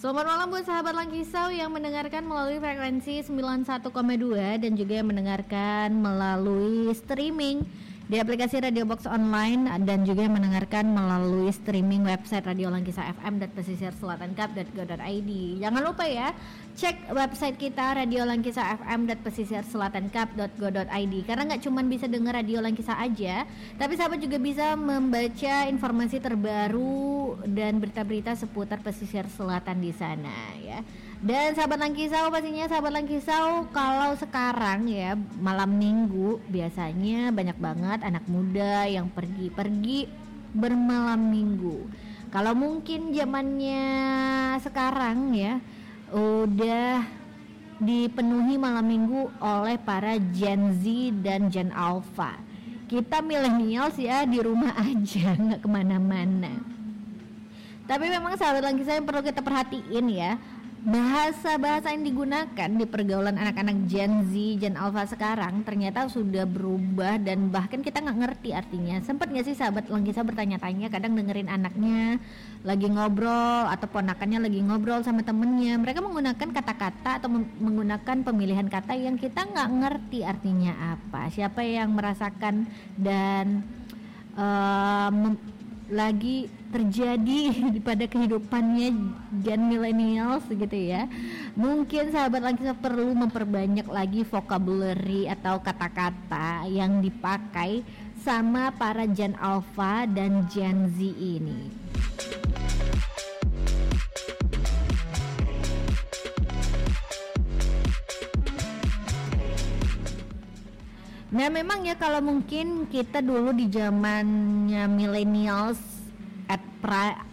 Selamat malam buat sahabat Langkisau yang mendengarkan melalui frekuensi 91,2 dan juga yang mendengarkan melalui streaming di aplikasi Radio Box Online dan juga yang mendengarkan melalui streaming website Radio Langkisau FM dan pesisir selatan kap.go.id. Jangan lupa ya, cek website kita Radio Langkisau FM dan pesisir selatan kap.go.id karena nggak cuma bisa dengar Radio Langkisau aja, tapi sahabat juga bisa membaca informasi terbaru dan berita-berita seputar pesisir selatan di sana ya. Dan sahabat Langkisau, pastinya sahabat Langkisau, kalau sekarang ya malam minggu biasanya banyak banget anak muda yang pergi bermalam minggu. Kalau mungkin zamannya sekarang ya udah dipenuhi malam minggu oleh para Gen Z dan Gen Alpha. Kita millennials ya di rumah aja, nggak kemana-mana. Tapi memang sahabat Langkisau yang perlu kita perhatiin ya, bahasa-bahasa yang digunakan di pergaulan anak-anak Gen Z, Gen Alpha sekarang ternyata sudah berubah dan bahkan kita nggak ngerti artinya. Sempat nggak sih sahabat Langkisau bertanya-tanya, kadang dengerin anaknya lagi ngobrol atau ponakannya lagi ngobrol sama temennya, mereka menggunakan kata-kata atau menggunakan pemilihan kata yang kita nggak ngerti artinya apa. Siapa yang merasakan dan lagi terjadi pada kehidupannya Gen millennials gitu ya. Mungkin sahabat Langkisau perlu memperbanyak lagi vocabulary atau kata-kata yang dipakai sama para Gen Alpha dan Gen Z ini. Nah memang ya, kalau mungkin kita dulu di zamannya millennials